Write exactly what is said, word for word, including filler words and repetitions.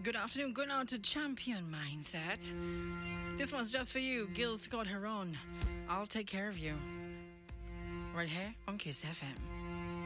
Good afternoon. Going on to Champion Mindset. This one's just for you, Gil Scott Heron. I'll take care of you. Right here on Kiss F M.